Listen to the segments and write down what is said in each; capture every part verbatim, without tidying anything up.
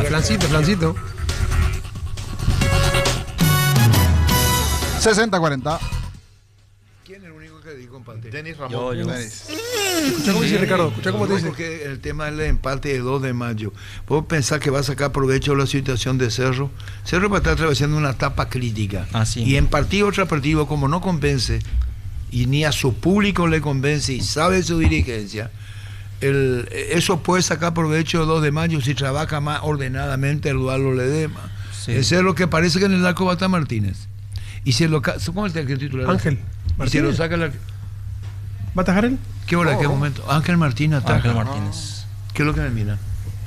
Flancito, flancito. sesenta cuarenta. ¿Quién es el único que dijo empate? Denis Ramón. Yo, yo. Denis. Escucha cómo dice Ricardo, escucha cómo te dice. Porque el tema del empate de dos de mayo. ¿Puedo pensar que va a sacar provecho de la situación de Cerro? Cerro va a estar atravesando una etapa crítica. Ah, sí. Y en partido tras partido, como no convence, y ni a su público le convence, y sabe su dirigencia, el, eso puede sacar provecho de dos de mayo si trabaja más ordenadamente Eduardo Ledema. Sí. Ese es lo que parece que en el arco va a estar Martínez. Y si lo... ¿Cómo es el titular? Ángel Y si lo Martínez. saca el... ¿Va a atajar él? ¿Qué hora? Oh. ¿Qué momento? Ángel Martínez ataca. Ángel Martínez. ¿Qué es lo que me mira?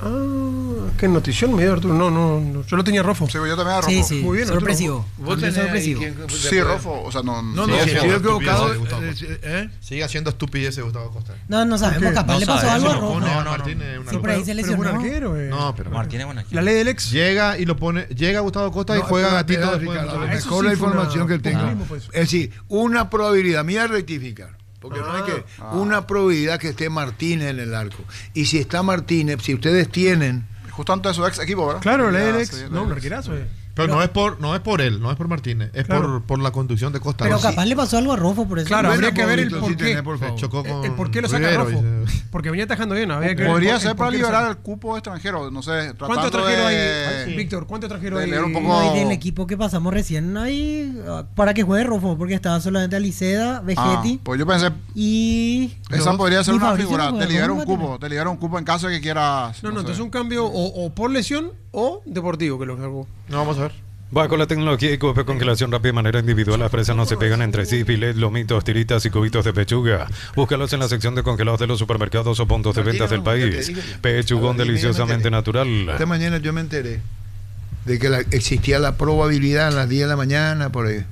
Ah, qué notición me dio Arturo. No, no, no. Yo lo tenía Rofo. Sí, yo también a Rofo. Sí, sí. Muy bien, sorpresivo. ¿Vos También tenés ahí sorpresivo. quién- Sí, Rofo. O sea, no. No, no, Sigue si siendo estoy equivocado. estupideces, Gustavo. eh, ¿eh? Sigue haciendo estupideces Gustavo Costa. No, no sabemos. qué? Capaz No le pasó sabemos, algo a lo Rojo. pone a No, no, Martínez una Sí, por ahí locura. se Pero es buen lesionó. arquero, eh. No, pero Martínez, buena La ley del ex. llega y lo pone, llega Gustavo Costa y No, juega espera, gatito espera, después. Ricardo, Ah, eso mejor sí la fue información una- que tengo. populismo, pues. Es decir, una probabilidad mía es rectificar. Porque no hay que. Una probabilidad que esté Martínez en el arco. Y si está Martínez, si ustedes tienen. Justo antes de su ex equipo, ¿verdad? Claro, la ley del Ya, ex. sí, No, la- un arquerazo, eh. Pero no es por no es por él, no es por Martínez, es Claro. por, por la conducción de Costa. Pero No, capaz le pasó algo a Rofo por eso. Claro, Bueno, habría que ver el Pablito, por si qué. tenés, por se favor. chocó con El por qué lo saca Rivero, Rofo. dice. Porque venía atajando bien. Había que ver Podría el ser por para qué lo liberar saca. el cupo extranjero, no sé, tratando ¿Cuánto extranjero de... hay? Víctor, ¿cuánto extranjero de hay? leer un poco- No, y del equipo que pasamos recién ahí ah, para que juegue Rofo, porque estaba solamente Aliceda, Ah, Vegetti pues yo pensé, y. esa los- podría ser y una Fabricio figura, no juega, te libera ¿cómo un va a tener? cupo, te libera un cupo en caso de que quieras... No, no, sé. entonces un cambio o, o por lesión o deportivo que lo hago. No, vamos a ver. Va con la tecnología y Cope congelación rápida de manera individual. Las presas no se pegan entre sí. Filet, lomitos, tiritas y cubitos de pechuga. Búscalos en la sección de congelados de los supermercados o puntos de ventas del país. Pechugón deliciosamente natural. Esta mañana yo me enteré de que la- existía la probabilidad a las diez de la mañana, por ahí.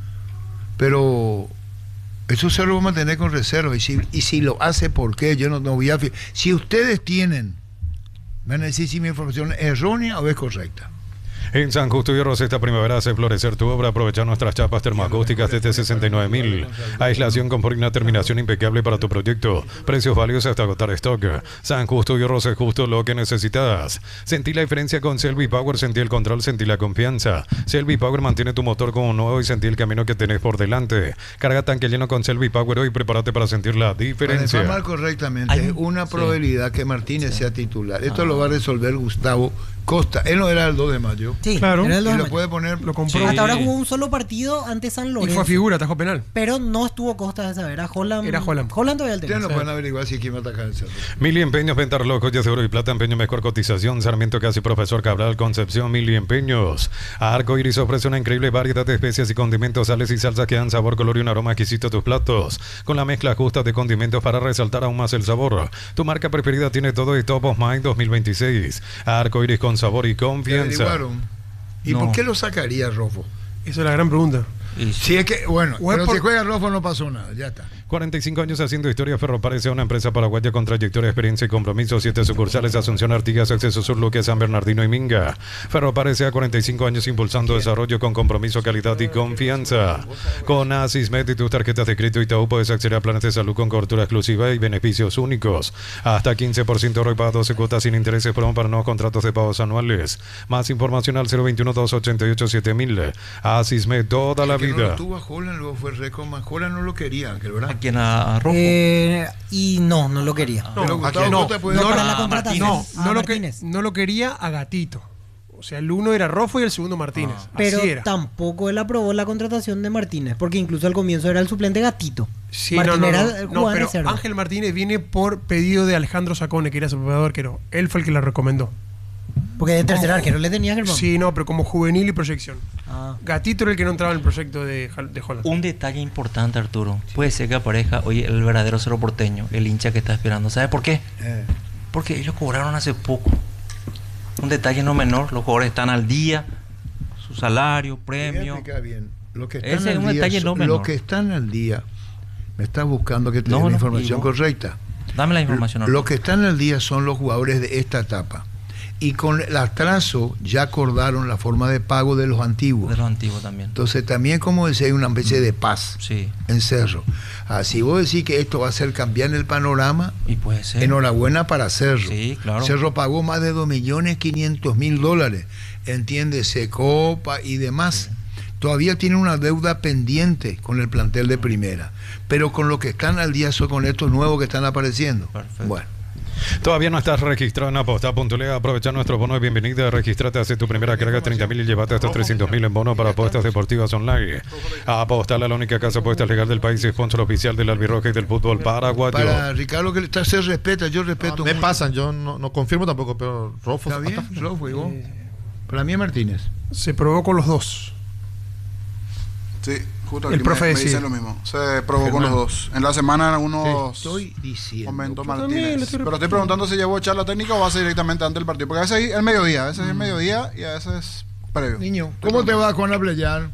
Pero eso se lo vamos a tener con reserva. Y si, y si lo hace, ¿por qué? Yo no, no voy a... fi- Si ustedes tienen, van a decir si mi información es errónea o es correcta. En San Justo y Rosa esta primavera hace florecer tu obra. Aprovechar nuestras chapas termoacústicas desde sesenta y nueve mil. Aislación con una terminación impecable para tu proyecto. Precios válidos hasta agotar stock. San Justo y Rosa es justo lo que necesitas. Sentí la diferencia con Selby Power, sentí el control, sentí la confianza. Selby Power mantiene tu motor como nuevo y sentí el camino que tenés por delante. Carga tanque lleno con Selby Power hoy y prepárate para sentir la Para diferencia. informar correctamente, Hay es un- una sí. probabilidad que Martínez sea titular. Esto lo va a resolver Gustavo Costa. Él no era el dos de mayo. Sí, Claro. era el Y dos de lo mayo. puede poner... Lo compró. Sí. Hasta ahora jugó un solo partido ante San Y Lorenzo. fue figura, atajó penal. Pero no estuvo Costa esa vez. Era Holland. Era Holland. Holland todavía el Ustedes tema. no pueden averiguar si quién va a atacar el cerro. Mili Empeños, venta reloj, joyas de oro y plata, empeño mejor cotización, Sarmiento Casi Profesor Cabral, Concepción, Mili Empeños. Arco Iris ofrece una increíble variedad de especias y condimentos, sales y salsas que dan sabor, color y un aroma exquisito a tus platos, con la mezcla justa de condimentos para resaltar aún más el sabor. Tu marca preferida tiene todo y Top of Mind dos mil veintiséis. Arco Iris con sabor y ¿Te confianza. averiguaron? ¿Y No. por qué lo sacaría Rofo? Esa es la gran pregunta. Y- Si es que, bueno, O es pero por- si juega Rofo no pasó nada, ya está. cuarenta y cinco años haciendo historia. Ferropar es una empresa paraguaya con trayectoria, experiencia y compromiso. Siete sucursales: Asunción, Artigas, Acceso Sur, Luque, San Bernardino y Minga. Ferropar S A cuarenta y cinco años impulsando desarrollo con compromiso, calidad y confianza. Con Asismet y tus tarjetas de crédito Itaú puedes acceder a planes de salud con cobertura exclusiva y beneficios únicos. Hasta quince por ciento ahorro y paga doce cuotas sin intereses, promo para nuevos contratos de pagos anuales. Más información al cero veintiuno, dos ochenta y ocho, siete mil. Asismet toda la Que no vida. lo tuvo a Holland, luego fue récord más. Holland no lo quería, Ángel, ¿verdad? ¿A quién? ¿A, a Rojo? Eh, y no, no lo quería. Pero Gustavo no, Costa puede... no, para a la contratación. No, a no lo, que, Martínez. no lo quería a Gatito. O sea, el uno era Rofo y el segundo Martínez. Pero Así era. tampoco él aprobó la contratación de Martínez, porque incluso al comienzo era el suplente Gatito. Sí, Martínez no, no, era no, el no, jugador pero de Cerdo. Ángel Martínez viene por pedido de Alejandro Sacone, que era su preparador arquero. Él fue el que la recomendó. Porque de tercer arquero le tenía Germán. Sí, no, pero como juvenil y proyección. Ah. Gatito era el que no entraba en el proyecto de, Hal- de Holland. Un detalle importante, Arturo. Puede ser que aparezca hoy el verdadero Cerro Porteño, el hincha que está esperando. ¿Sabe por qué? Eh, Porque ellos cobraron hace poco. Un detalle no menor, los jugadores están al día, su salario, voy a premio. explicar bien. Los que Ese están es al un día, detalle no son- menor. los que están al día, me estás buscando que te No, dé la no, información y vos- correcta. Dame la información. Arturo. Los que están al día son los jugadores de esta etapa. Y con el atraso ya acordaron la forma de pago de los antiguos. De los antiguos también. Entonces también, como decía, hay una especie de paz Sí. en Cerro. Así vos decís que esto va a hacer cambiar el panorama. Y puede ser. Enhorabuena para Cerro. Sí, claro. Cerro pagó más de dos millones quinientos mil dólares. Entiéndese, Copa y demás. Todavía tiene una deuda pendiente con el plantel de primera. Pero con lo que están al día son con estos nuevos que están apareciendo. Perfecto. Bueno. Todavía no estás registrado en aposta.le. Aprovecha nuestro bono de bienvenida. Registrate, hace tu primera carga treinta mil y llévate hasta trescientos mil en bono para apuestas deportivas online. Apostala, la única casa de apuestas legal del país y sponsor oficial del albirroja y del fútbol paraguayo. Para Ricardo, que está, se respeta, yo respeto. Me mucho. pasan, yo no, no confirmo tampoco, pero Rofo. ¿Está bien? Rofo, ¿y vos? Para mí es Martínez. Se probó con los dos. Sí, justo El aquí profe me, me decide. dicen lo mismo. Se probó con los Germán. dos. En la semana en Te algunos estoy diciendo. momentos Yo también Martínez. le estoy Pero estoy preguntando si llevó charla técnica o va a ser directamente antes del partido. Porque a veces es el mediodía, a veces es el mediodía y a veces previo. Niño, ¿cómo te va con la Pleyar?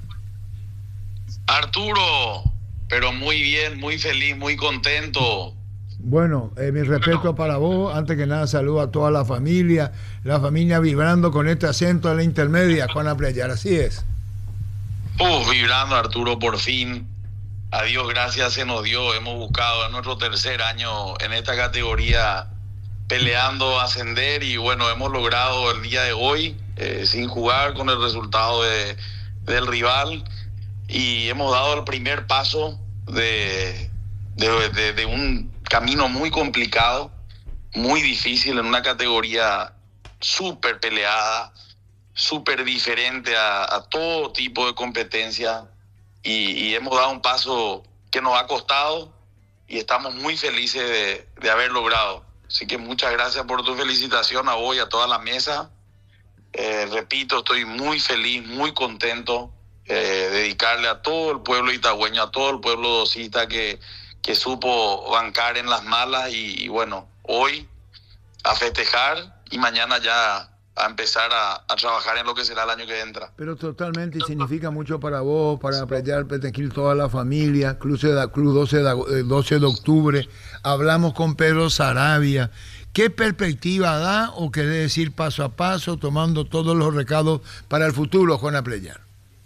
Arturo, pero muy bien, muy feliz, muy contento. Bueno, eh, mi respeto para vos. Antes que nada, saludo a toda la familia. La familia vibrando con este acento a la intermedia con la Pleyar. Así es. Uf, vibrando, Arturo, por fin. A Dios gracias se nos dio. Hemos buscado en nuestro tercer año en esta categoría peleando ascender y bueno, hemos logrado el día de hoy eh, sin jugar con el resultado de, del rival y hemos dado el primer paso de, de, de, de un camino muy complicado, muy difícil en una categoría súper peleada, súper diferente a, a todo tipo de competencia y, y hemos dado un paso que nos ha costado y estamos muy felices de, de haber logrado. Así que muchas gracias por tu felicitación a vos y a toda la mesa. Eh, repito, estoy muy feliz, muy contento eh, dedicarle a todo el pueblo itagüeño, a todo el pueblo dosista que, que supo bancar en las malas y, y bueno, hoy a festejar y mañana ya a empezar a, a trabajar en lo que será el año que entra. Pero totalmente significa mucho para vos, para Pleyar, Petenquil, toda la familia. Cruz, de, Cruz doce, de, doce de octubre. Hablamos con Pedro Sarabia. ¿Qué perspectiva da o quiere decir paso a paso, tomando todos los recados para el futuro, Juana Pleyar?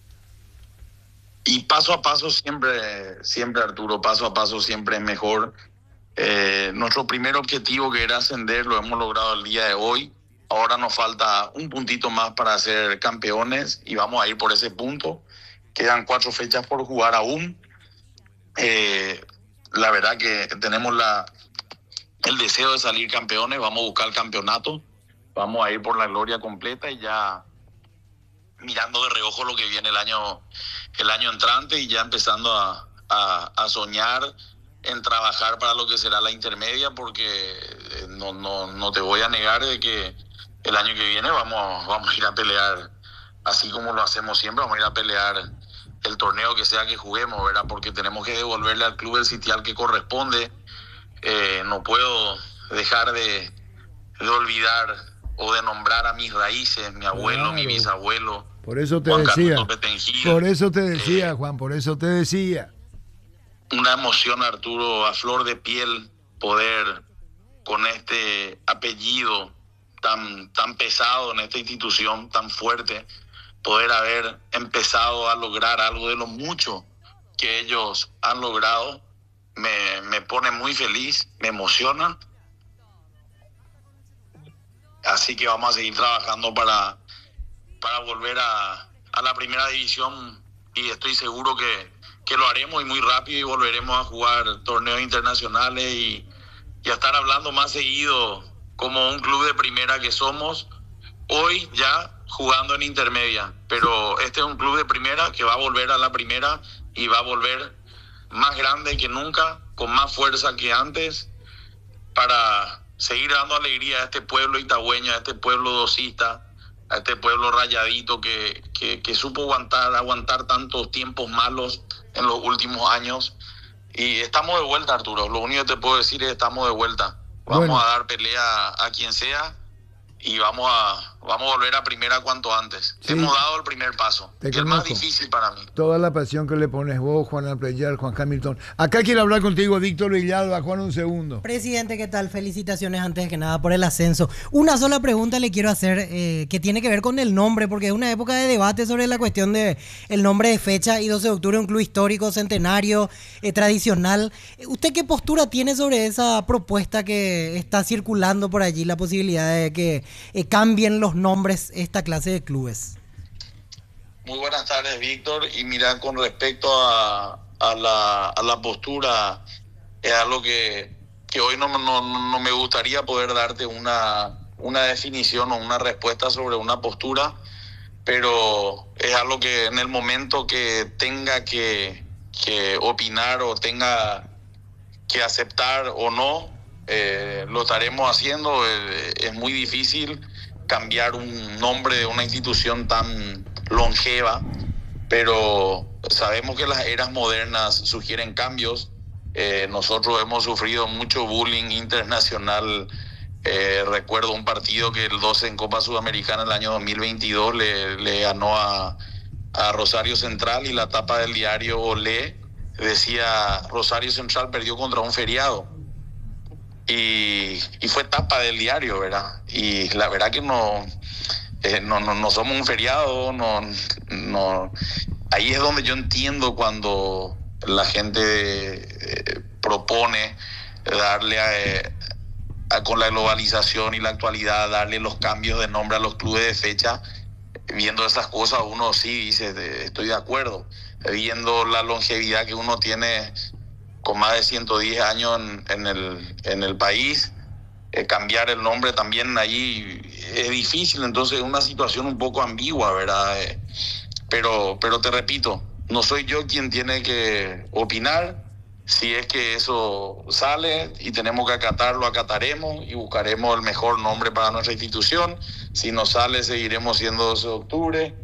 Y paso a paso siempre, siempre Arturo, paso a paso siempre es mejor. Eh, nuestro primer objetivo, que era ascender, lo hemos logrado el día de hoy. Ahora nos falta un puntito más para ser campeones y vamos a ir por ese punto. Quedan cuatro fechas por jugar aún. Eh, la verdad que tenemos la, el deseo de salir campeones. Vamos a buscar el campeonato. Vamos a ir por la gloria completa y ya mirando de reojo lo que viene el año, el año entrante y ya empezando a, a, a soñar en trabajar para lo que será la intermedia, porque no, no, no te voy a negar de que el año que viene vamos, vamos a ir a pelear, así como lo hacemos siempre, vamos a ir a pelear el torneo que sea que juguemos, ¿verdad? Porque tenemos que devolverle al club el sitial que corresponde. Eh, no puedo dejar de, de olvidar o de nombrar a mis raíces, mi abuelo, Claro. mi bisabuelo. Por eso te Juan decía. Carlos Petengil. Por eso te decía, Eh, Juan, por eso te decía. Una emoción, Arturo, a flor de piel, poder con este apellido tan, tan pesado en esta institución, tan fuerte, poder haber empezado a lograr algo de lo mucho que ellos han logrado, me, me pone muy feliz, me emociona. Así que vamos a seguir trabajando para, para volver a, a la primera división y estoy seguro que, que lo haremos y muy rápido y volveremos a jugar torneos internacionales y, y a estar hablando más seguido como un club de primera que somos hoy ya jugando en intermedia, pero este es un club de primera que va a volver a la primera y va a volver más grande que nunca, con más fuerza que antes, para seguir dando alegría a este pueblo itagüeño, a este pueblo dosista, a este pueblo rayadito que, que, que supo aguantar, aguantar tantos tiempos malos en los últimos años. Y estamos de vuelta, Arturo. Lo único que te puedo decir es que estamos de vuelta. Vamos Bueno. a dar pelea a quien sea y vamos a, vamos a volver a primera cuanto antes. Sí. Hemos dado el primer paso, Te que es el más conozco. difícil para mí. Toda la pasión que le pones vos, Juan Alplayar, Juan Hamilton. Acá quiero hablar contigo, Víctor Villalba. Juan, un segundo. Presidente, ¿qué tal? Felicitaciones antes que nada por el ascenso. Una sola pregunta le quiero hacer eh, que tiene que ver con el nombre, porque es una época de debate sobre la cuestión de el nombre de fecha y doce de octubre, un club histórico, centenario, eh, tradicional. ¿Usted qué postura tiene sobre esa propuesta que está circulando por allí, la posibilidad de que eh, cambien los nombres esta clase de clubes? Muy buenas tardes, Víctor. Y mira, con respecto a, a, la, a la postura, es algo que, que hoy no, no, no me gustaría poder darte una, una definición o una respuesta sobre una postura, pero es algo que en el momento que tenga que, que opinar o tenga que aceptar o no, eh, lo estaremos haciendo. Eh, es muy difícil cambiar un nombre de una institución tan longeva, pero sabemos que las eras modernas sugieren cambios. Eh, nosotros hemos sufrido mucho bullying internacional. Eh, recuerdo un partido que el doce en Copa Sudamericana el año dos mil veintidós le, le ganó a, a Rosario Central, y la tapa del diario Olé decía: Rosario Central perdió contra un feriado. Y, y fue tapa del diario, ¿verdad? Y la verdad que no, eh, no, no, no somos un feriado, no, no. Ahí es donde yo entiendo cuando la gente eh, propone darle a, eh, a, con la globalización y la actualidad, darle los cambios de nombre a los clubes de fecha. Viendo esas cosas uno sí dice, de, estoy de acuerdo. Viendo la longevidad que uno tiene con más de ciento diez años en, en, el, en el país, eh, cambiar el nombre también ahí es difícil. Entonces es una situación un poco ambigua, ¿verdad? Eh, pero, pero te repito, no soy yo quien tiene que opinar. Si es que eso sale y tenemos que acatarlo, acataremos y buscaremos el mejor nombre para nuestra institución. Si no sale, seguiremos siendo doce de octubre.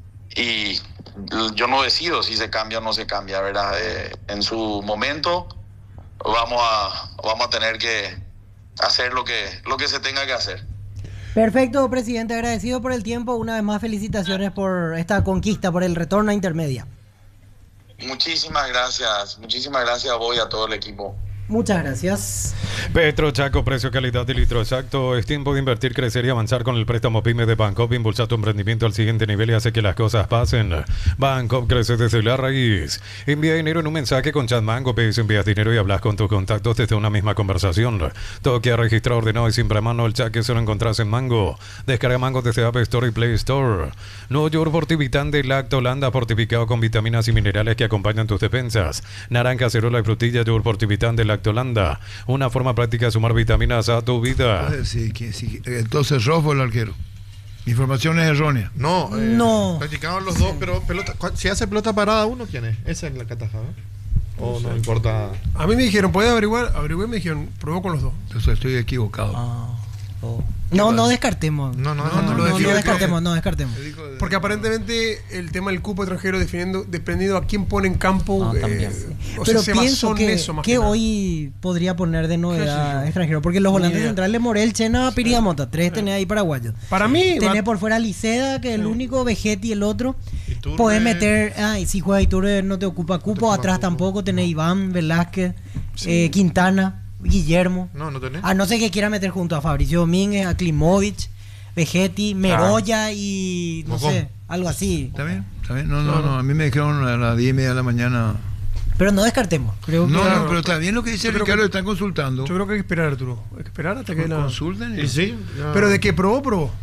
Y yo no decido si se cambia o no se cambia, ¿verdad? Eh, en su momento vamos a, vamos a tener que hacer lo que, lo que se tenga que hacer. Perfecto, presidente, agradecido por el tiempo. Una vez más, felicitaciones por esta conquista, por el retorno a intermedia. Muchísimas gracias, muchísimas gracias a vos y a todo el equipo. Muchas gracias. Petro Chaco, precio, calidad y litro exacto. Es tiempo de invertir, crecer y avanzar con el préstamo PYME de Bancoop. Impulsa tu emprendimiento al siguiente nivel y hace que las cosas pasen. Bancoop crece desde la raíz. Envía dinero en un mensaje con Chat Mango. Pedís, envías dinero y hablas con tus contactos desde una misma conversación. Todo queda registrado, ordenado y siempre a mano. El chat que se lo encontrás en Mango. Descarga Mango desde App Store y Play Store. Nuevo yogur Fortivitán de Lacto Holanda, fortificado con vitaminas y minerales que acompañan tus defensas. Naranja, cerola y frutilla, yogur Fortivitán de Lacto Holanda. Una forma práctica de sumar vitaminas a tu vida. Sí, que, sí, entonces Rofo el arquero. Mi información es errónea. No, eh, No. practicaron los dos, pero pelota, cua- si hace pelota parada uno, ¿quién es? Esa es la catajada. O no, importa. A mí me dijeron, ¿puedes averiguar? Averigué, me dijeron, probó con los dos. Entonces estoy equivocado. Ah, oh. No, no descartemos. No, no, No, no, no no, lo No, no defino. descartemos, no descartemos. Porque aparentemente el tema del cupo extranjero definiendo, dependiendo a quién pone en campo, Ah, también. eh, o Pero sea, se pienso basó en que, eso más que que nada. hoy podría poner de ¿Qué sé novedad yo? extranjero, porque los Ni volantes idea. centrales Morel, Chena, Piriamota, tres tenés ahí paraguayos. Para mí, va- Tenés por fuera Liceda, que es el único, Vegetti el otro. Iturbe. Podés meter, ah, y si juega Iturbe no te ocupa cupo, ocupa atrás cupo. tampoco, tenés Iván, Velázquez, eh, Quintana, Guillermo. No, no tenés. A no ser que quiera meter junto a Fabricio Domínguez, a Klimovic, Vegetti, Meroya y no Mocón. sé, algo así. ¿Está bien? ¿Está bien? No, no, no. A mí me dijeron a las diez y media de la mañana. Pero no descartemos. Creo que No, Claro. no, pero está bien lo que dice Yo creo Ricardo, que- están consultando. yo creo que hay que esperar, Arturo. Hay que esperar hasta que la... Consulten. y- Y sí. ya. Pero de que probó, probó.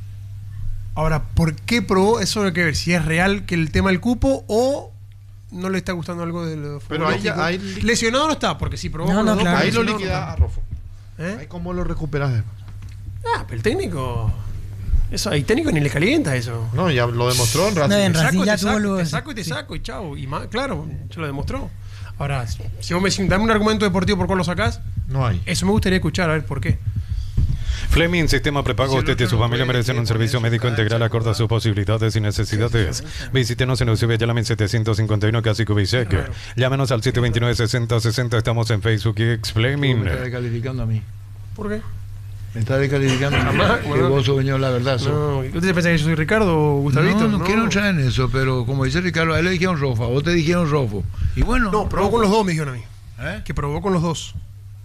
Ahora, ¿por qué probó? Eso hay que ver. Si es real que el tema del cupo o no le está gustando algo de lo Pero ahí ya- futbolístico. ahí li- Lesionado no está, porque si probó No, con no, los dos, claro. Ahí lo lesionado no liquida a está. Rofo. ¿Eh? Ahí cómo lo recuperas después. Ah, pero el técnico... Eso, el técnico ni le calienta eso. No, ya lo demostró en Racing. No, en Te Racing saco, y ya te tuvo saco, luego te eso. saco y te Sí. saco y chao. Y más, claro, se lo demostró. Ahora, si vos me decís, dame un argumento deportivo por cuál lo sacás, No hay. eso me gustaría escuchar, a ver por qué. Fleming, sistema prepago. Si el Usted y otro su no familia puede, merecen un que servicio pone en su médico integral cancha, acorde a sus posibilidades y necesidades. Visítenos en Eusebio Yalamin setecientos cincuenta y uno, casi Cubisec. Llámenos al siete dos nueve, sesenta sesenta. Estamos en Facebook y X Me Fleming. está descalificando a mí. ¿Por qué? Me está descalificando. Jamás, que bueno. vos sos dueño de la verdad. sos. No, ¿usted piensa que yo soy Ricardo o Gustavito? No, no, quiero entrar en eso, pero como dice Ricardo, a él le dijeron Rofa, a vos te dijeron Rofo. Y bueno. No, probó con los dos, me dijeron a mí. ¿Eh? Que probó con los dos.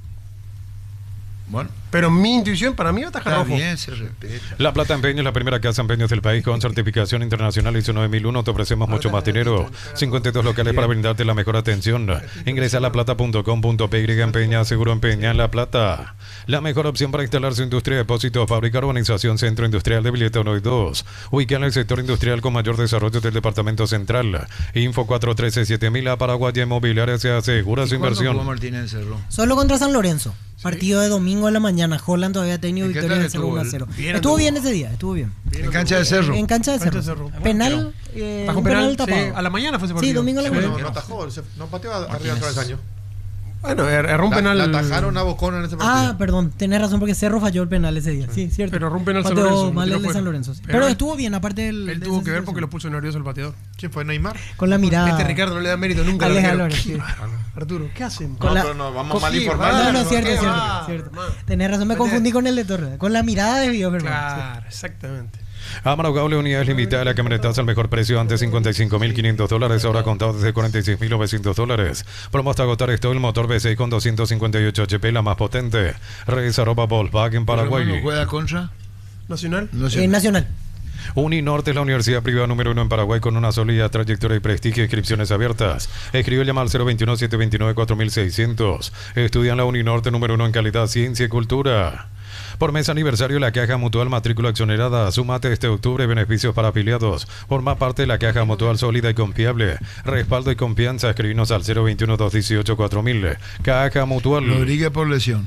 Bueno, Pero mi intuición para mí va a atajar está Rofo. bien, se respeta. La Plata Empeño es la primera casa empeños del país con certificación internacional I S O nueve mil uno. Te ofrecemos mucho más dinero. cincuenta y dos locales para brindarte la mejor atención. Ingresa a laplata punto com punto pe y Empeña, seguro empeña en La Plata. La mejor opción para instalar su industria de depósito, fábrica, urbanización, centro industrial de Villeta uno y dos. Ubicada en el sector industrial con mayor desarrollo del departamento central. Info cuatro uno tres siete mil a Paraguay Inmobiliaria se asegura su ¿Y cuándo inversión. jugó Martínez en Cerro? Solo contra San Lorenzo. Partido de domingo a la mañana. Holland todavía técnico, ¿En qué victoria tal de cero estuvo uno a él? cero. Bien, Estuvo anduvo. bien ese día, estuvo bien. En cancha de Cerro. En cancha de Cancha de Cerro. Cerro. Penal, eh, Bajo un penal, penal sí, tapado. a la mañana fue ese Sí, partido. domingo a la Sí, mañana. No, no atajó, se- no pateó arriba del travesaño. Bueno, er- erró un La, penal. la atajaron a Bocón en ese partido. Ah, perdón, tenés razón porque Cerro falló el penal ese día. Sí, cierto. Pero erró un penal San Pateó Lorenzo, mal lo el de tiró San fuera. Lorenzo. sí. Pero Pero él- estuvo bien, aparte del. Él de tuvo esa que ver porque situación. lo puso nervioso el pateador. ¿Quién fue? ¿Neymar? Con la mirada. Este Ricardo no le da mérito nunca al Alex arquero. Álvarez, sí. Qué bárbaro. Arturo, ¿qué hacemos? Con No, la- pero no, vamos Con- mal sí, informados. No, no, no, cierto, qué cierto, va, cierto. man. Tenés razón, me Tenés- confundí con el de Torre. Con la mirada desvió, perdón. Claro, exactamente. Amarogable, unidades limitadas, la camioneta al mejor precio antes cincuenta y cinco mil quinientos dólares, ahora contado desde cuarenta y seis mil novecientos dólares. Promo hasta agotar esto, el motor V seis con doscientos cincuenta y ocho H P, la más potente. Redes arroba Volkswagen Paraguay. ¿No juega contra? Nacional. No Eh, sé. Nacional. Uninorte es la universidad privada número uno en Paraguay con una sólida trayectoria y prestigio. Inscripciones abiertas. Escribe y llama al cero veintiuno, setecientos veintinueve, cuatro mil seiscientos. Estudia en la Uninorte número uno en calidad, ciencia y cultura. Por mes aniversario la Caja Mutual matrícula accionerada. Súmate este octubre, beneficios para afiliados. Forma parte de la Caja Mutual sólida y confiable. Respaldo y confianza. Escribinos al cero veintiuno, doscientos dieciocho, cuatro mil. Caja Mutual. Rodríguez por lesión.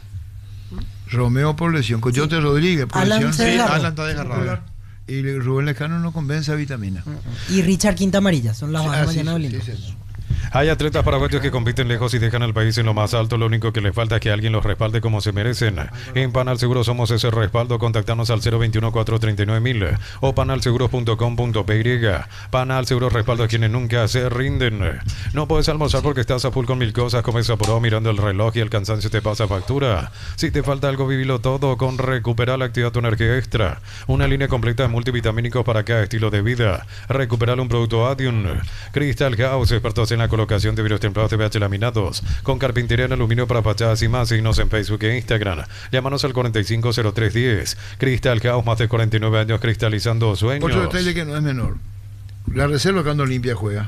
Romeo por lesión. Coyote Rodríguez por Alan lesión. se Sí, desgarró. Alan está desgarrado. Y Rubén Lescano no convence a vitamina. Y Richard Quinta Amarilla. Son las bajas Ah, sí, mañana sí, de Olimpo. sí, sí. Hay atletas paraguayos que compiten lejos y dejan al país en lo más alto. Lo único que les falta es que alguien los respalde como se merecen. En Panal Seguro somos ese respaldo. Contactanos al cero veintiuno, cuatrocientos treinta y nueve mil o panalseguros punto com punto pe. Panal Seguro respaldo a quienes nunca se rinden. No puedes almorzar porque estás a full con mil cosas. Comes apurado mirando el reloj y el cansancio te pasa factura. Si te falta algo, vivilo todo con Recuperar la Actividad Tu Energía Extra. Una línea completa de multivitamínicos para cada estilo de vida. Recuperar un producto Adium. Crystal House, expertos en la colocación de vidrios templados de pH laminados, con carpintería en aluminio para fachadas y más. Síguenos en Facebook e Instagram. Llámanos al cuarenta y cinco cero tres diez. Crystal House, más de cuarenta y nueve años cristalizando sueños. Otro detalle que no es menor. La reserva cuando Olimpia juega.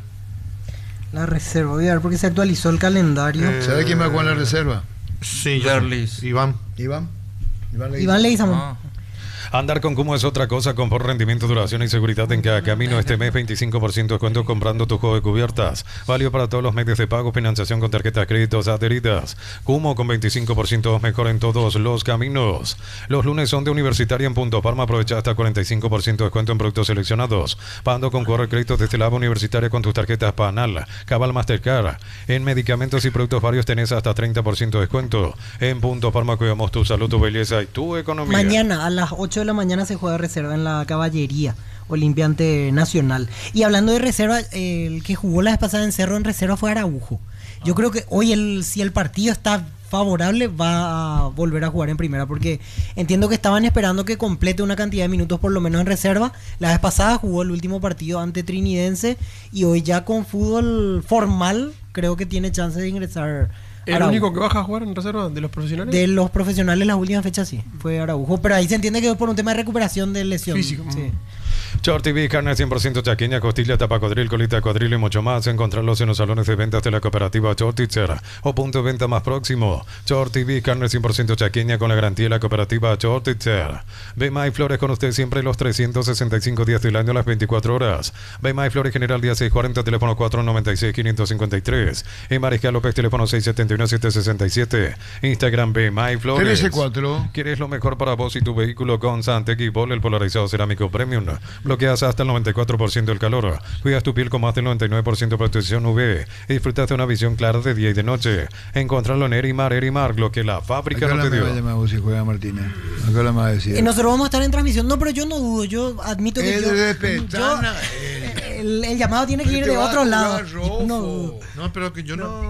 La reserva. Voy a ver porque se actualizó el calendario. Eh, ¿Sabe quién va a jugar en la reserva? Sí, yo Derlis. sé. Iván. Iván. Iván Leguizamón. Iván Leguizamón. Ah. Andar con Kumo es otra cosa, confort, rendimiento, duración y seguridad en cada camino. Este mes veinticinco por ciento de descuento comprando tu juego de cubiertas. Válido para todos los medios de pago, financiación con tarjetas créditos adheridas. Kumo con veinticinco por ciento mejor en todos los caminos. Los lunes son de Universitaria en Punto Palma. Aprovecha hasta cuarenta y cinco por ciento de descuento en productos seleccionados. Pagando con correo de crédito desde la Universitaria con tus tarjetas Panal, Cabal Mastercard. En medicamentos y productos varios tenés hasta treinta por ciento de descuento. En Punto Palma cuidamos tu salud, tu belleza y tu economía. Mañana a las ocho de la mañana se juega reserva en la Caballería Olimpiante Nacional. Y hablando de reserva, eh, el que jugó la vez pasada en Cerro en reserva fue Araujo. Yo creo que hoy el, si el partido está favorable va a volver a jugar en primera, porque entiendo que estaban esperando que complete una cantidad de minutos por lo menos en reserva. La vez pasada jugó el último partido ante Trinidense y hoy ya con fútbol formal creo que tiene chance de ingresar. ¿El Araujo. único que baja a jugar en reserva de los profesionales? De los profesionales las últimas fechas sí, fue Araujo, pero ahí se entiende que es por un tema de recuperación de lesión. Físico. Sí. Short T V, carne cien por ciento chaqueña, costilla, tapa codril, colita de cuadril y mucho más. Encontrarlos en los salones de ventas de la cooperativa Short Teacher o punto de venta más próximo. Short T V, carne cien por ciento chaqueña con la garantía de la cooperativa Short Teacher. Bema y Flores con usted siempre los trescientos sesenta y cinco días del año, las veinticuatro horas. Bema y Flores General día seiscientos cuarenta, teléfono cuatro noventa y seis, quinientos cincuenta y tres. En Mariscal López, teléfono seiscientos setenta y uno, setecientos sesenta y siete. Instagram Bema y Flores. trece cuatro. ¿Quieres lo mejor para vos y tu vehículo con Santec y Bol, el polarizado cerámico premium? Bloqueas hasta el noventa y cuatro por ciento del calor. Cuidas tu piel con más del noventa y nueve por ciento de protección U V. Y disfrutas de una visión clara de día y de noche. Encontralo en Erimar, Erimar, lo que la fábrica Acá no la te me va a dio. llamar vos si juega Martínez. Acá la me va a decir. Eh, nosotros vamos a estar en transmisión, no, pero yo no dudo, yo admito que El yo, de yo- Petana, el, el llamado tiene que ir Te de va a otro jugar lado. Rofo. No dudo. No, pero que yo no.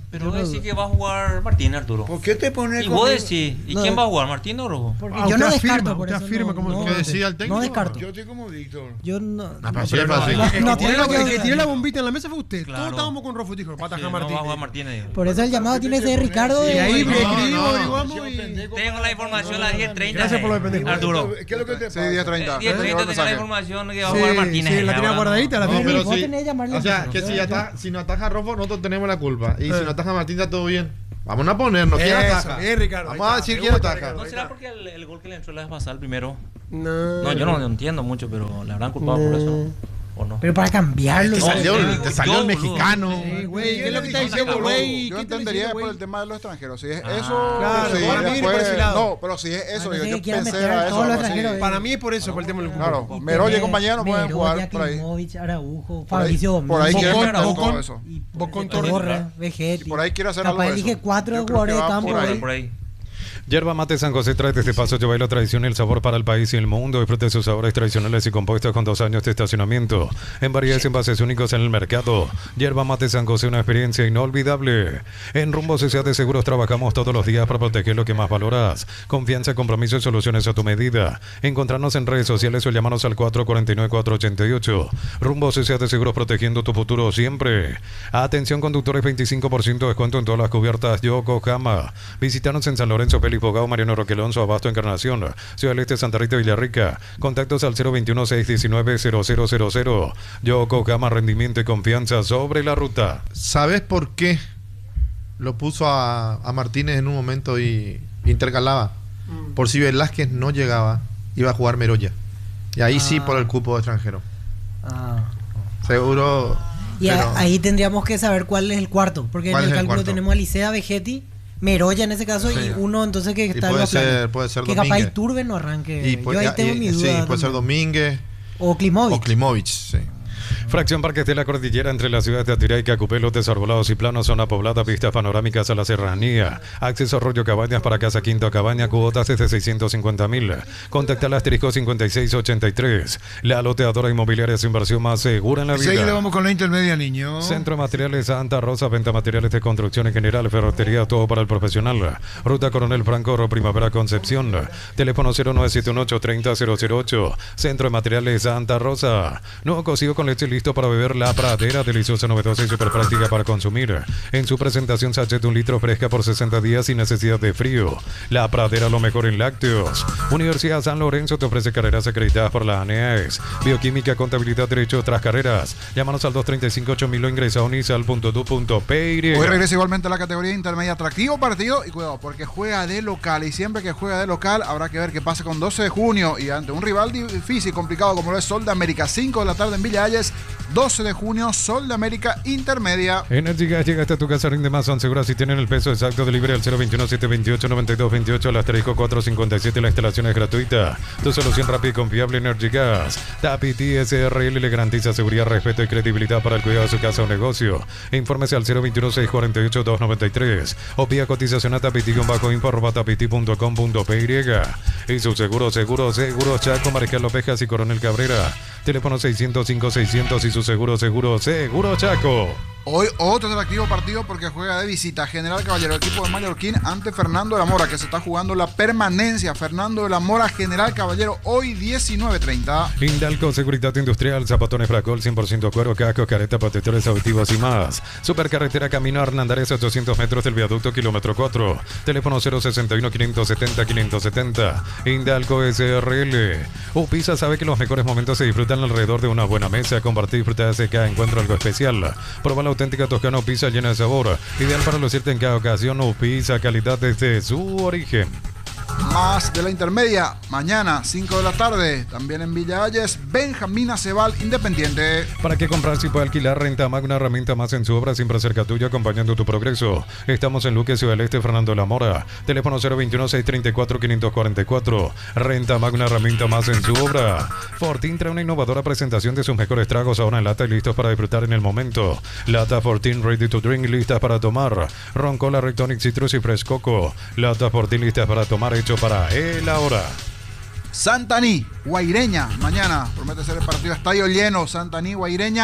Pero Yo vos no decís dudo. que va a jugar Martín, Arturo. ¿Por qué te pones Y vos conmigo? decís, ¿y No, quién va a jugar, Martín o Rojo? Porque Ah, yo no usted descarto, afirma, por usted eso afirma no, como- no, ¿Qué decía el técnico? no descarto. Yo estoy como Víctor. Yo no. Ah, no, sí, Pero es no, fácil. el- No, el que no tiró la- tengo el que que- tiró la bombita en la mesa fue usted. Claro. Todos estábamos con Rofo, dijo, va a Sí, atajar no va a Martínez. jugar Martínez. Por eso el llamado tiene que ser de Ricardo. Y de- ahí No, le no, escribimos, no. averiguamos y... Tengo la información a las diez treinta. Gracias por lo de pendejo. Arturo. ¿Qué es lo que te Sí, pasa? diez treinta. diez treinta tengo la información que va a jugar Martínez. Sí, la Ya, tenía ahora guardadita, la No, tenía. pero vos sí. tenés que llamarle O sea, al que centro. si, Yo- ataja, si no ataja Rofo, nosotros tenemos la culpa. Y Eh. si no ataja Martín, está todo bien. Vamos a ponernos. ¿Quién Eso, ataja? bien, Ricardo. Vamos Ahí a está, decir me quién gusta, ataja. Ricardo. ¿No será porque el, el gol que le entró la vez pasada el primero? No, No, yo no entiendo mucho, pero le habrán culpado por eso. ¿O no? Pero para cambiarlo. Te ¿no? salió, yo, te salió el boludo. mexicano. Sí, güey, ¿qué es lo que está No, diciendo, no, güey? Yo ¿Qué está entendería diciendo, por güey? el tema de los extranjeros. Si es Ah, eso, claro, sí, para mí viene por ese después- lado. no, pero si es eso, A yo, veces yo que quieran pensé meter era a eso. todos los algo así. extranjeros. Para mí es por eso, por el tema del cupo. Claro, Y Meroya y tenés compañía no pueden Meroya, jugar por ahí. Klimovic, Araujo, Por ahí- Fabricio por ahí Domínguez, quieren Bocón, meter todo Bocón. eso. y Bocón Torres, Torres. Vegetti. Y por ahí quiere hacer algo Capaz de elige eso. cuatro Yo creo jugadores que de va campo. por ahí. Por ahí. Yerba Mate San José trae desde Paso Lleva la tradición y el sabor para el país y el mundo. Disfrute de sus sabores tradicionales y compuestos con dos años de estacionamiento en variedades y envases únicos en el mercado. Yerba Mate San José, una experiencia inolvidable. En Rumbo Sociedad de Seguros trabajamos todos los días para proteger lo que más valoras. Confianza, compromiso y soluciones a tu medida. Encontrarnos en redes sociales o llamarnos al cuatro cuatro nueve, cuatro ocho ocho. Rumbo Sociedad de Seguros, protegiendo tu futuro siempre. Atención conductores, veinticinco por ciento de descuento en todas las cubiertas Yokohama. Visítanos en San Lorenzo, Felipe Fogao, Mariano Roque Alonso, Abasto, Encarnación, Ciudad del Este, Santa Rita, Villarrica. Contactos al cero veintiuno, seiscientos diecinueve, cero cero cero cero. Yokohama, rendimiento y confianza sobre la ruta. ¿Sabes por qué lo puso a, a Martínez en un momento y intercalaba? Por si Velázquez no llegaba, iba a jugar Meroya. Y ahí sí Ah. por el cupo extranjero. Ah. Seguro. Y a- pero- ahí tendríamos que saber cuál es el cuarto. Porque en ¿Cuál el es el cálculo cuarto? tenemos a Licea, Vegetti, Meroya en ese caso Sí. y uno entonces que Y está en puede la plana. ser- puede ser Que capaz Domínguez. Iturbe no arranque. y Yo puede- ahí tengo y- mi sí, duda. puede ser también. Domínguez O Klimovic. o Klimovic. Sí. Fracción Parques de la Cordillera entre las ciudades de Atirá y Cacupé, desarbolados y planos, zona poblada, vistas panorámicas a la serranía. Acceso a Arroyo Cabañas para Casa Quinto Cabaña, cuotas desde seiscientos cincuenta mil. Contacta al asterisco cincuenta y seis ochenta y tres. La loteadora inmobiliaria es inversión más segura en la Seguile, vida. vamos con la intermedia, niño. Centro de Materiales Santa Rosa, venta materiales de construcción en general, ferretería, todo para el profesional. Ruta Coronel Franco, Ro Primavera Concepción. Teléfono cero nueve siete uno ocho tres cero cero cero ocho. Centro de Materiales Santa Rosa. Nuevo cocido con leche listo para beber La Pradera, deliciosa, novedosa y súper práctica para consumir. En su presentación sachet un litro fresca por sesenta días sin necesidad de frío. La Pradera, lo mejor en lácteos. Universidad San Lorenzo te ofrece carreras acreditadas por la ANEAES. Bioquímica, contabilidad, derecho, otras carreras. Llámanos al dos tres cinco ocho mil o ingresa a unisal punto edu punto p y. Hoy regresa igualmente a la categoría intermedia. Atractivo partido y cuidado, porque juega de local. Y siempre que juega de local, habrá que ver qué pasa con doce de junio. Y ante un rival difícil, complicado como lo es Sol de América. cinco de la tarde en Villa Hayes. doce de junio, Sol de América intermedia. Energy Gas llega hasta tu casa, rinde más, son seguras si tienen el peso exacto. Delivery al cero veintiuno, setecientos veintiocho, noventa y dos veintiocho, al asterisco cuatrocientos cincuenta y siete. La instalación es gratuita. Tu solución rápida y confiable, Energy Gas. Tapiti S R L le garantiza seguridad, respeto y credibilidad para el cuidado de su casa o negocio. Infórmese al cero veintiuno, seiscientos cuarenta y ocho, doscientos noventa y tres o vía cotización a tapiti-info arroba tapiti punto com punto p y. Y su seguro, seguro, seguro Chaco, Mariscal Lopejas y Coronel Cabrera. Teléfono seiscientos cinco seiscientos y su seguro, seguro, seguro Chaco. Hoy otro atractivo partido porque juega de visita General Caballero, equipo de Mallorquín ante Fernando de la Mora, que se está jugando la permanencia. Fernando de la Mora, General Caballero, hoy diecinueve treinta. Indalco Seguridad Industrial, zapatones Fracol, cien por ciento cuero, cascos, careta, protectores auditivos y más. Supercarretera Camino Hernandez, ochocientos metros del viaducto, kilómetro cuatro. Teléfono cero sesenta y uno, quinientos setenta, quinientos setenta. Indalco S R L. Upisa sabe que los mejores momentos se disfrutan alrededor de una buena mesa. Compartir y disfrutar de cada encuentro algo especial. Proba la auténtica toscana Upisa llena de sabor. Ideal para lucirte en cada ocasión. Upisa, calidad desde su origen. Más de la intermedia, mañana cinco de la tarde, también en Villa Hayes, Benjamín Acebal, Independiente. ¿Para qué comprar si puede alquilar? Renta Mag, una herramienta más en su obra, siempre cerca tuya, acompañando tu progreso. Estamos en Luque, Ciudad del Este, Fernando de la Mora. Teléfono cero veintiuno, seiscientos treinta y cuatro, quinientos cuarenta y cuatro. Renta Mag, una herramienta más en su obra. Fortín trae una innovadora presentación de sus mejores tragos ahora en lata y listos para disfrutar en el momento. Lata Fortín Ready to Drink, listas para tomar. Ron Cola, Rectonic Citrus y Fresh Coco. Lata Fortín, listas para tomar, hecho para el ahora. Santaní, Guaireña, mañana promete ser el partido estadio lleno. Santaní, Guaireña,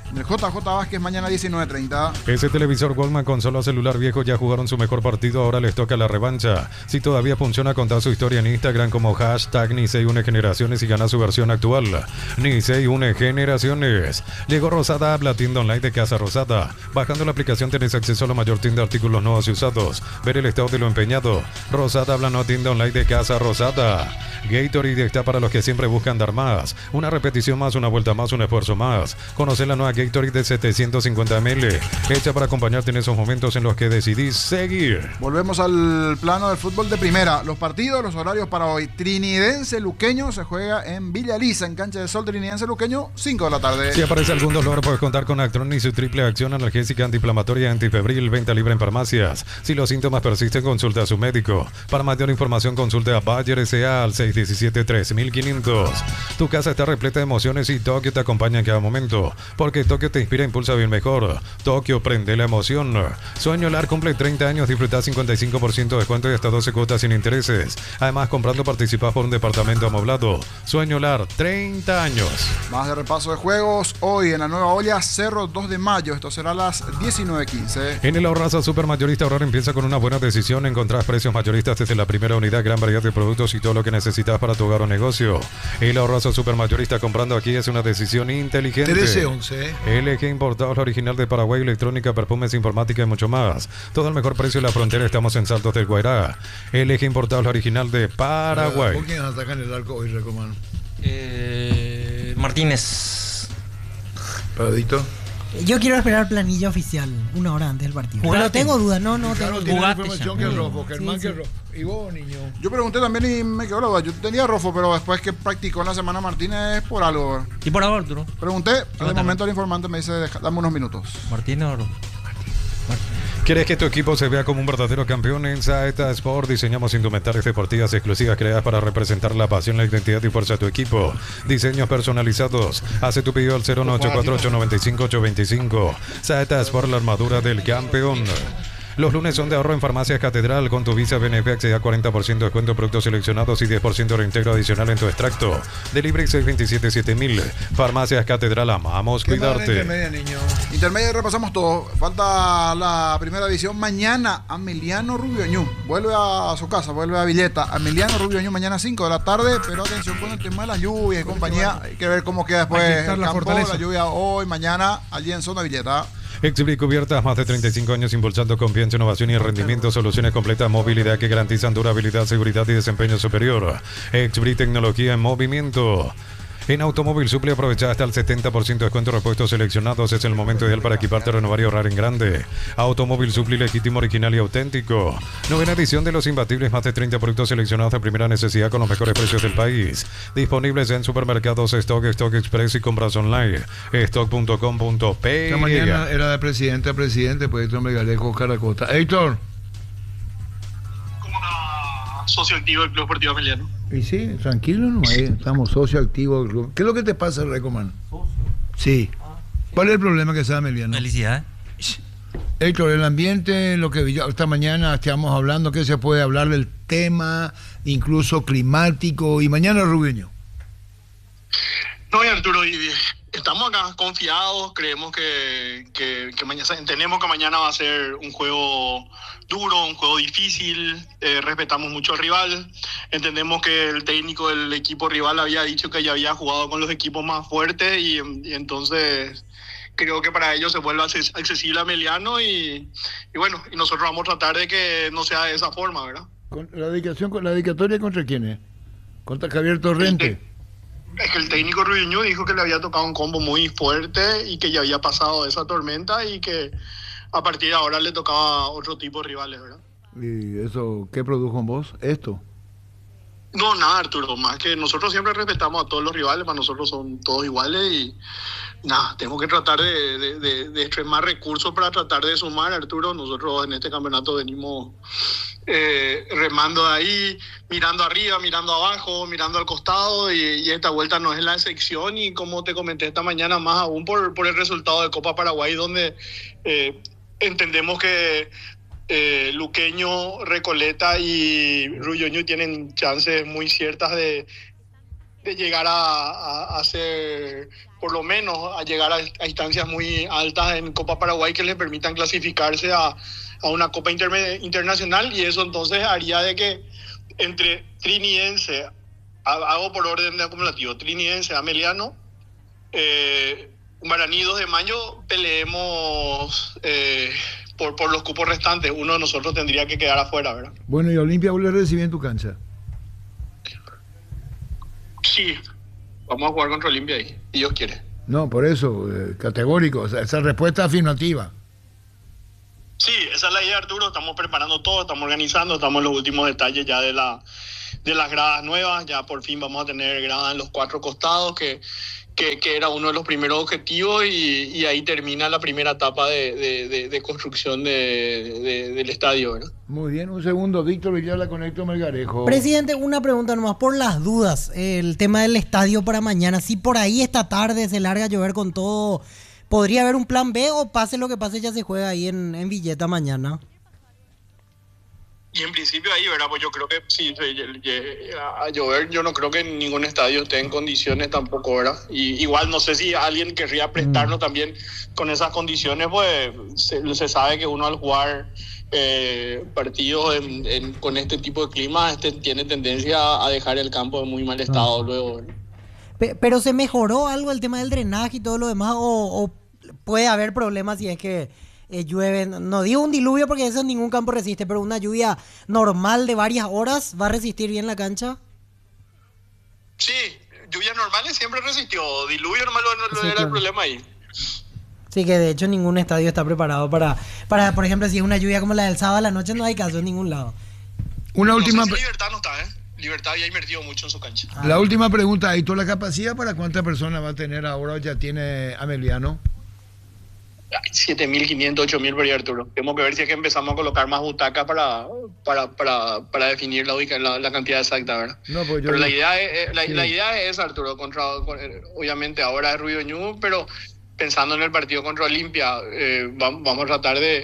En el J J Vázquez mañana diecinueve treinta. Ese televisor Goldman con solo celular viejo ya jugaron su mejor partido, ahora les toca la revancha. Si todavía funciona, contá su historia en Instagram como hashtag Nicey une generaciones y gana su versión actual. Nicey une generaciones. Llegó Rosada App, la tienda online de Casa Rosada. Bajando la aplicación tenés acceso a la mayor tienda de artículos nuevos y usados. Ver el estado de lo empeñado. Rosada App, la nueva tienda online de Casa Rosada. Gatorade está para los que siempre buscan dar más. Una repetición más, una vuelta más, un esfuerzo más. Conocer la nueva Gatorade de setecientos cincuenta mililitros, hecha para acompañarte en esos momentos en los que decidís seguir. Volvemos al plano del fútbol de primera. Los partidos, los horarios para hoy. Trinidense Luqueño se juega en Villa Elisa, en Cancha de Sol. Trinidense Luqueño, cinco de la tarde. Si aparece algún dolor, puedes contar con Actron y su triple acción analgésica, antiinflamatoria, antifebril, venta libre en farmacias. Si los síntomas persisten, consulta a su médico. Para mayor información, consulte a Bayer S A al seis uno siete, tres mil quinientos. Tu casa está repleta de emociones y Tokio te acompaña en cada momento, porque Tokio te inspira e impulsa bien mejor. Tokio prende la emoción. Sueño Lar cumple treinta años, disfruta cincuenta y cinco por ciento de descuento y hasta doce cuotas sin intereses. Además, comprando participás por un departamento amoblado. Sueño Lar, treinta años. Más de repaso de juegos. Hoy en la Nueva Olla, Cerro dos de mayo. Esto será a las diecinueve quince. En el Ahorraza Super Mayorista, ahorrar empieza con una buena decisión. Encontrás precios mayoristas desde la primera unidad, gran variedad de productos y todo lo que necesitas para tu hogar o negocio. El Ahorraza Super Mayorista, comprando aquí es una decisión inteligente. trece once. L G Importados, la original de Paraguay, electrónica, perfumes, informática y mucho más. Todo el mejor precio de la frontera, estamos en Saltos del Guairá. L G Importados, la original de Paraguay. ¿Por quién atacan el arco hoy, Recomán? Eh, Martínez. Paradito. Yo quiero esperar planilla oficial una hora antes del partido. Jugate. Pero tengo dudas, no, no Claro, tengo tiene dudas. la Jugate información ya. que es rojo, que el Sí, man sí. que es rojo. Y vos, niño. Yo pregunté también y me quedó la duda. Yo tenía rojo, pero después que practicó en la semana Martínez por algo. ¿Y por ahora, Arturo? Pregunté, en el momento el informante me dice, "Deja- dame unos minutos". Martínez o no? ¿Quieres que tu equipo se vea como un verdadero campeón? En Saeta Sport diseñamos indumentarias deportivas exclusivas creadas para representar la pasión, la identidad y fuerza de tu equipo. Diseños personalizados. Hace tu pedido al cero nueve ocho cuatro ocho nueve cinco ocho dos cinco. Saeta Sport, la armadura del campeón. Los lunes son de ahorro en Farmacias Catedral. Con tu Visa B N F accede a cuarenta por ciento de descuento en productos seleccionados y diez por ciento de reintegro adicional en tu extracto. Delivery seis dos siete siete mil. Farmacias Catedral, amamos ¿Qué más en cuidarte. intermedia, niño? Intermedia, repasamos todo. Falta la primera división. Mañana, Emiliano Rubioñú vuelve a su casa, vuelve a Villeta. Emiliano Rubioñú mañana cinco de la tarde, pero atención con el tema de las lluvias y compañía. Hay que ver cómo queda después Hay que estar el la campo, fortaleza. la lluvia hoy, mañana, allí en zona Villeta. Exhibit Cubiertas, más de treinta y cinco años impulsando confianza, innovación y rendimiento, soluciones completas, movilidad que garantizan durabilidad, seguridad y desempeño superior. Exhibit Tecnología en movimiento. En Automóvil Supli aprovecha hasta el setenta por ciento de descuento, repuestos seleccionados. Es el momento ideal para equiparte, renovar y ahorrar en grande. Automóvil Supli, legítimo, original y auténtico. Novena edición de Los Imbatibles, más de treinta productos seleccionados de primera necesidad con los mejores precios del país. Disponibles en supermercados Stock, Stock Express y compras online. stock punto com punto pe. Esta mañana era de presidente a presidente, pues Héctor Megalejo Caracota. Héctor. Como una socio activo del Club Deportivo Emiliano. Y sí, tranquilo nomás, ahí estamos socio activo del club. ¿Qué es lo que te pasa, Recoman? Sí. ¿Cuál es el problema que sabe Emiliano? Felicidades. Héctor, el ambiente, lo que yo- esta mañana estábamos hablando, que se puede hablar del tema, incluso climático, y mañana Rubio. No, y Arturo, y estamos acá confiados, creemos que, que, que mañana, entendemos que mañana va a ser un juego duro, un juego difícil, eh, respetamos mucho al rival, entendemos que el técnico del equipo rival había dicho que ya había jugado con los equipos más fuertes y, y entonces creo que para ellos se vuelve acces- accesible a Emiliano y, y bueno, y nosotros vamos a tratar de que no sea de esa forma, ¿verdad? Con, la, dedicación, con, ¿La dedicatoria contra quién es? Contra Javier Torrente. Es que el técnico Rubiño dijo que le había tocado un combo muy fuerte y que ya había pasado esa tormenta y que a partir de ahora le tocaba otro tipo de rivales, ¿verdad? ¿Y eso qué produjo en vos? Esto. No, nada, Arturo, más que nosotros siempre respetamos a todos los rivales, para nosotros son todos iguales y nada, tenemos que tratar de, de, de, de extremar recursos para tratar de sumar, Arturo. Nosotros en este campeonato venimos eh, remando de ahí, mirando arriba, mirando abajo, mirando al costado y, y esta vuelta no es la excepción y como te comenté esta mañana, más aún por, por el resultado de Copa Paraguay, donde eh, entendemos que Eh, Luqueño, Recoleta y Rubioño tienen chances muy ciertas de, de llegar a, a, a hacer, por lo menos, a llegar a, a instancias muy altas en Copa Paraguay que les permitan clasificarse a, a una Copa interme- Internacional, y eso entonces haría de que entre Trinidense, hago por orden de acumulativo, Trinidense, Ameliano, eh, Guaraní dos de mayo, peleemos eh, por, por los cupos restantes. Uno de nosotros tendría que quedar afuera, ¿verdad? Bueno, y Olimpia vuelve a recibir en tu cancha. Sí, vamos a jugar contra Olimpia ahí, si Dios quiere. No, por eso, eh, categórico, o sea, esa respuesta afirmativa. Sí, esa es la idea, Arturo. Estamos preparando todo, estamos organizando, estamos en los últimos detalles ya de la de las gradas nuevas. Ya por fin vamos a tener gradas en los cuatro costados, que, que, que era uno de los primeros objetivos, y, y ahí termina la primera etapa de, de, de, de construcción de, de, del estadio, ¿verdad? Muy bien, un segundo, Víctor Villar, con Héctor Melgarejo. Presidente, una pregunta nomás por las dudas. El tema del estadio para mañana, si por ahí esta tarde se larga a llover con todo, ¿podría haber un plan B o pase lo que pase ya se juega ahí en, en Villeta mañana? Y en principio ahí, ¿verdad? Pues yo creo que si a llover, yo no creo que ningún estadio esté en condiciones tampoco, ¿verdad? Y igual no sé si alguien querría prestarnos mm. también con esas condiciones, pues se, se sabe que uno al jugar eh, partidos en, en, con este tipo de clima este, tiene tendencia a dejar el campo en muy mal estado ah. luego, ¿verdad? Pero ¿se mejoró algo el tema del drenaje y todo lo demás? ¿O, o puede haber problemas si es que eh, llueve? No digo un diluvio porque eso ningún campo resiste, pero una lluvia normal de varias horas, ¿va a resistir bien la cancha? Sí, lluvias normales siempre resistió. Diluvio normal no, no sí, era claro. el problema ahí. Sí, que de hecho ningún estadio está preparado para, para, por ejemplo, si es una lluvia como la del sábado a la noche, no hay caso en ningún lado. Una última... No sé si Libertad no está, ¿eh? Libertad ya ha invertido mucho en su cancha. Ah. La última pregunta, ¿y toda la capacidad para cuántas personas va a tener ahora? ¿Ya tiene Ameliano? siete mil quinientos, ocho mil por ahí, Arturo. Tenemos que ver si es que empezamos a colocar más butacas para, para, para, para definir la, la, la cantidad exacta, ¿verdad? No, pues yo pero no... la idea es, la, sí. la idea es esa, Arturo, contra, obviamente ahora es Ruido Ñu, pero pensando en el partido contra Olimpia, eh, vamos, vamos a tratar de...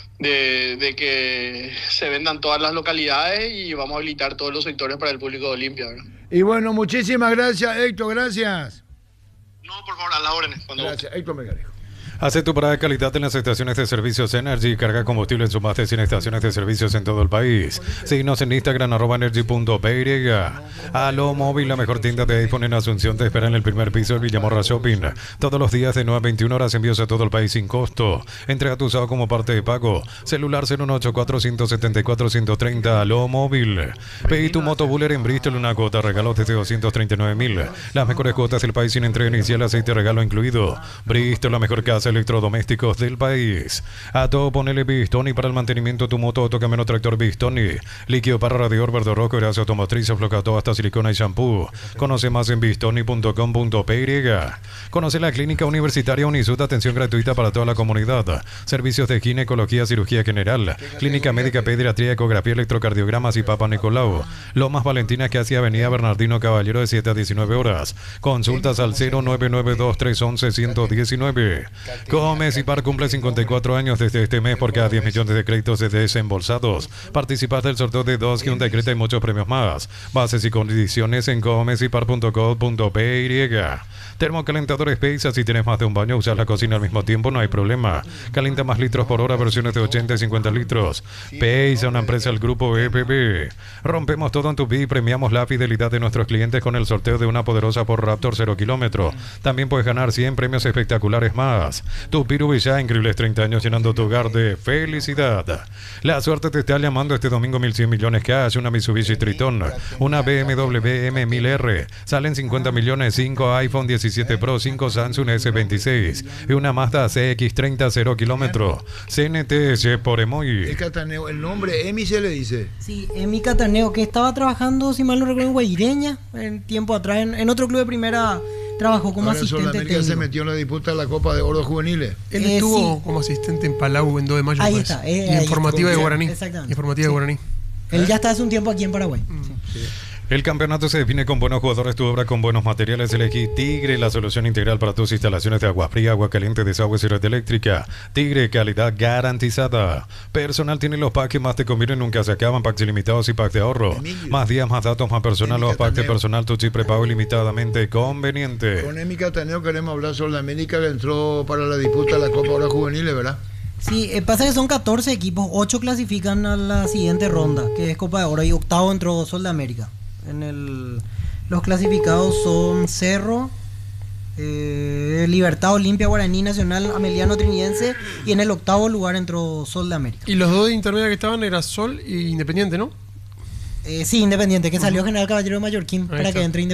De, de que se vendan todas las localidades y vamos a habilitar todos los sectores para el público de Olimpia, ¿verdad? Y bueno, muchísimas gracias, Héctor, gracias. No, por favor, a las órdenes. Gracias, Héctor Melgarejo. Hace tu parada de calidad en las estaciones de servicios Energy. Carga combustible en sus más de cien estaciones de servicios en todo el país. Síguenos en Instagram, arroba energy punto p y. Aló Móvil, la mejor tienda de iPhone en Asunción, te espera en el primer piso del Villamorra Shopping. Todos los días de nueve a veintiuna horas, envíos a todo el país sin costo. Entrega tu usado como parte de pago. Celular cero uno ocho cuatro, uno siete cuatro, uno tres cero. Aló Móvil. Pedí tu moto Buller en Bristol, una cuota regalo desde doscientos treinta y nueve mil. Las mejores cuotas del país sin entrega inicial, aceite regalo incluido. Bristol, la mejor casa electrodomésticos del país. A todo ponele Bistoni para el mantenimiento de tu moto, autocamino tractor Bistoni. Líquido para radiador verde rojo, grasa automotriz, aflocado hasta silicona y shampoo. Conoce más en bistoni punto com punto p y. Conoce la clínica universitaria Unisud, atención gratuita para toda la comunidad. Servicios de ginecología, cirugía general, clínica médica, pediatría, ecografía, electrocardiogramas y Papa Nicolau. Lomas Valentina, que hacia Avenida Bernardino Caballero, de siete a diecinueve horas. Consultas al cero nueve nueve dos tres once ciento diecinueve. Gómez y Par cumple cincuenta y cuatro años desde este mes por cada diez millones de créditos de desembolsados. Participas del sorteo de dos Hyundai Creta y muchos premios más. Bases y condiciones en gómez y par punto co punto p y. Termocalentadores Paisa, si tienes más de un baño, usas la cocina al mismo tiempo, no hay problema. Calienta más litros por hora, versiones de ochenta y cincuenta litros. Paisa, una empresa del grupo E P B. Rompemos todo en tu vida y premiamos la fidelidad de nuestros clientes con el sorteo de una poderosa por Raptor cero kilómetro. También puedes ganar cien premios espectaculares más. Tu Piru ya increíbles treinta años llenando tu hogar de felicidad. La suerte te está llamando este domingo. Mil cien millones cash, una Mitsubishi Triton, una B M W M mil R, salen cincuenta millones, cinco iPhone diecisiete Pro, cinco Samsung S veintiséis y una Mazda C X treinta cero kilómetro. C N T S por Emoy. El Cataneo, el nombre Emi se le dice. Sí, Emi Cataneo, que estaba trabajando, si mal no recuerdo, en Guaireña, en tiempo atrás, en, en otro club de primera. Trabajó como Ahora asistente técnico. Se metió en la disputa de la Copa de Oro Juveniles. Él Eh, estuvo sí. como asistente en Palau en dos de mayo. Ahí parece. está, eh, y ahí informativa está. de Guaraní. Exactamente. Informativa Sí. de Guaraní. Él ya está hace un tiempo aquí en Paraguay. Mm. Sí. El campeonato se define con buenos jugadores, tu obra con buenos materiales. Elegí Tigre, la solución integral para tus instalaciones de agua fría, agua caliente, desagües y red eléctrica. Tigre, calidad garantizada. Personal tiene los packs que más te convienen, nunca se acaban. Packs ilimitados y packs de ahorro. Emilio. Más días, más datos, más personal. Los packs de Taneo. personal, tu chip prepago ilimitadamente conveniente. Con Emi Cataneo queremos hablar sobre la América que entró para la disputa de la Copa Oro Juveniles, ¿verdad? Sí, eh, pasa que son catorce equipos, ocho clasifican a la siguiente ronda, que es Copa de Oro, y octavo entró Sol de América. En el, los clasificados son Cerro, eh, Libertad, Olimpia, Guaraní, Nacional, Ameliano, Trinidense, y en el octavo lugar entró Sol de América. Y los dos de intermedia que estaban era Sol e Independiente, ¿no? Eh, sí, Independiente, que salió General Caballero de Mallorquín Ahí para está. que entre Independiente.